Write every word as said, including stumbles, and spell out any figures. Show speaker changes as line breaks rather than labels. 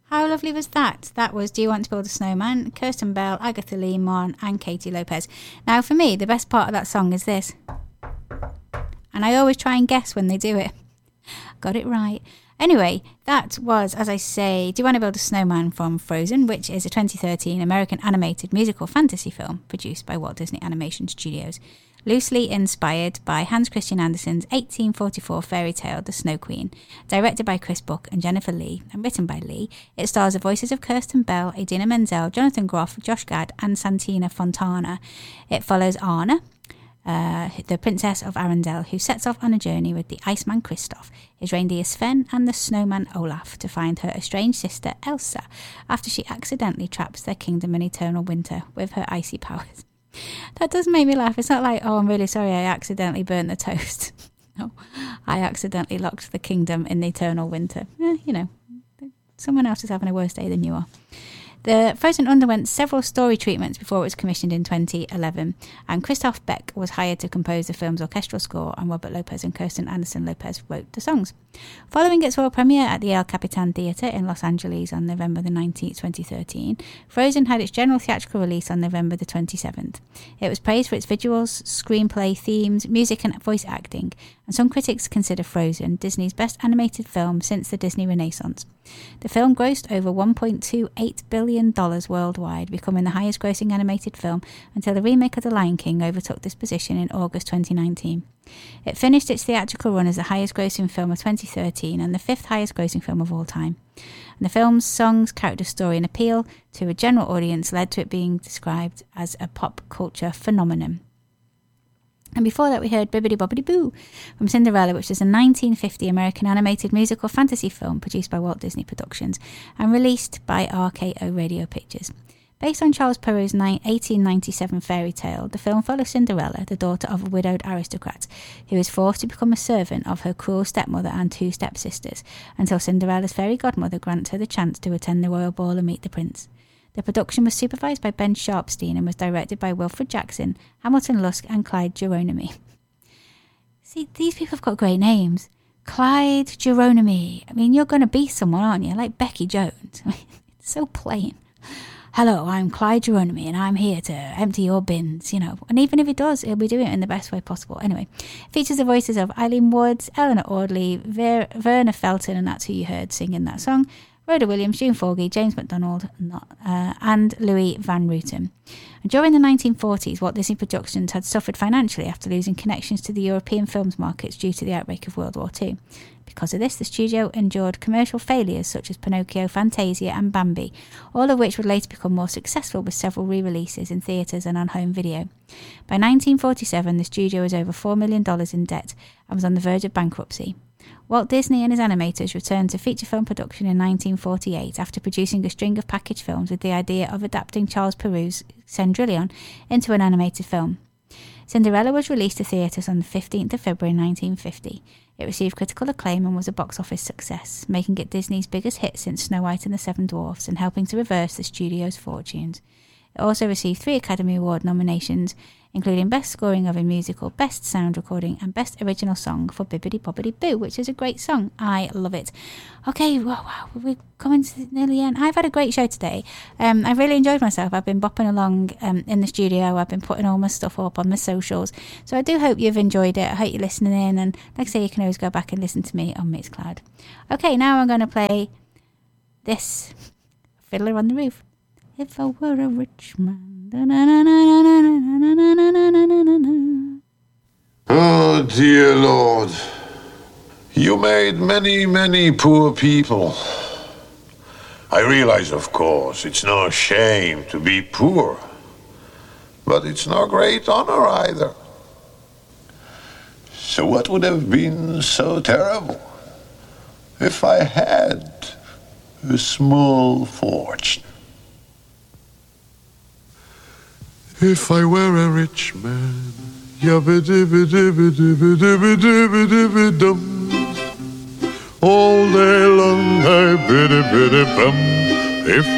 How lovely was that? That was Do You Want to Build a Snowman, Kirsten Bell, Agatha Lee Mon, and Katie Lopez. Now, for me, the best part of that song is this. And I always try and guess when they do it. Got it right. Anyway, that was, as I say, Do You Want to Build a Snowman from Frozen, which is a twenty thirteen American animated musical fantasy film produced by Walt Disney Animation Studios. Loosely inspired by Hans Christian Andersen's eighteen forty-four fairy tale The Snow Queen, directed by Chris Buck and Jennifer Lee, and written by Lee, it stars the voices of Kirsten Bell, Idina Menzel, Jonathan Groff, Josh Gad, and Santina Fontana. It follows Anna, uh, the Princess of Arendelle, who sets off on a journey with the Iceman Kristoff, his reindeer Sven, and the snowman Olaf to find her estranged sister Elsa, after she accidentally traps their kingdom in eternal winter with her icy powers. That does make me laugh. It's not like, oh, I'm really sorry I accidentally burnt the toast. No, I accidentally locked the kingdom in the eternal winter. Eh, you know, someone else is having a worse day than you are. The Frozen underwent several story treatments before it was commissioned in twenty eleven, and Christoph Beck was hired to compose the film's orchestral score, and Robert Lopez and Kirsten Anderson Lopez wrote the songs. Following its world premiere at the El Capitan Theatre in Los Angeles on November the nineteenth, twenty thirteen, Frozen had its general theatrical release on November the twenty-seventh. It was praised for its visuals, screenplay, themes, music and voice acting, and some critics consider Frozen Disney's best animated film since the Disney Renaissance. The film grossed over one point two eight billion dollars worldwide, becoming the highest grossing animated film until the remake of The Lion King overtook this position in August twenty nineteen. It finished its theatrical run as the highest grossing film of twenty thirteen and the fifth highest grossing film of all time. And the film's songs, character story and appeal to a general audience led to it being described as a pop culture phenomenon. And before that we heard Bibbidi Bobbidi Boo from Cinderella, which is a nineteen fifty American animated musical fantasy film produced by Walt Disney Productions and released by R K O Radio Pictures. Based on Charles Perrault's eighteen ninety-seven fairy tale, the film follows Cinderella, the daughter of a widowed aristocrat, who is forced to become a servant of her cruel stepmother and two stepsisters, until Cinderella's fairy godmother grants her the chance to attend the royal ball and meet the prince. The production was supervised by Ben Sharpstein and was directed by Wilfred Jackson, Hamilton Luske and Clyde Geronimi. See, these people have got great names. Clyde Geronimi. I mean, you're going to be someone, aren't you? Like Becky Jones. I mean, it's so plain. Hello, I'm Clyde Geronimi and I'm here to empty your bins, you know. And even if he does, he'll be doing it in the best way possible. Anyway, it features the voices of Eileen Woods, Eleanor Audley, Ver- Verna Felton, and that's who you heard singing that song, Rhoda Williams, June Forgey, James McDonald, not, uh, and Louis Van Rooten. And during the nineteen forties, Walt Disney Productions had suffered financially after losing connections to the European films markets due to the outbreak of World War Two. Because of this, the studio endured commercial failures such as Pinocchio, Fantasia and Bambi, all of which would later become more successful with several re-releases in theatres and on home video. By nineteen forty-seven, the studio was over four million dollars in debt and was on the verge of bankruptcy. Walt Disney and his animators returned to feature film production in nineteen forty-eight after producing a string of package films with the idea of adapting Charles Perrault's Cendrillon into an animated film. Cinderella was released to theatres on the fifteenth of February nineteen fifty. It received critical acclaim and was a box office success, making it Disney's biggest hit since Snow White and the Seven Dwarfs and helping to reverse the studio's fortunes. It also received three Academy Award nominations, including Best Scoring of a Musical, Best Sound Recording and Best Original Song for Bibbidi Bobbidi Boo, which is a great song. I love it. Okay, wow, wow, we're coming to nearly the end. I've had a great show today. Um, I've really enjoyed myself. I've been bopping along um, in the studio. I've been putting all my stuff up on my socials. So I do hope you've enjoyed it. I hope you're listening in. And like I say, you can always go back and listen to me on Mixcloud. Okay, now I'm going to play this, Fiddler on the Roof. If I were a rich man.
Oh, dear Lord, you made many, many poor people. I realize, of course, it's no shame to be poor, but it's no great honor either. So what would have been so terrible if I had a small fortune? If I were a rich man, yabba-dibba-dibba-dibba-dibba-dibba-dibba-dum, all day long I biddy-biddy-bum. If